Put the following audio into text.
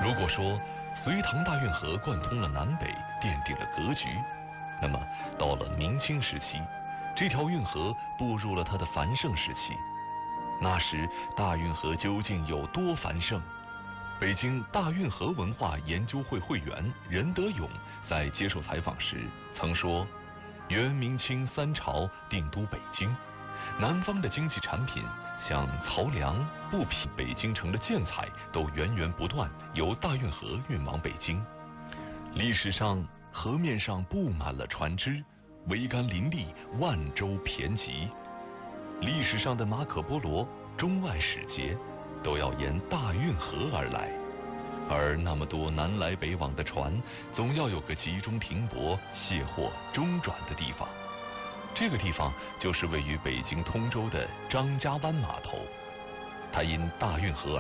如果说隋唐大运河贯通了南北，奠定了格局，那么到了明清时期，这条运河步入了它的繁盛时期。那时大运河究竟有多繁盛？北京大运河文化研究会会员任德勇在接受采访时曾说，元明清三朝定都北京，南方的经济产品像漕粮、布匹、北京城的建材都源源不断由大运河运往北京。历史上河面上布满了船只，桅杆林立，万洲骈集。历史上的马可波罗、中外使节都要沿大运河而来，而那么多南来北往的船，总要有个集中停泊、卸货、中转的地方。这个地方就是位于北京通州的张家湾码头，它因大运河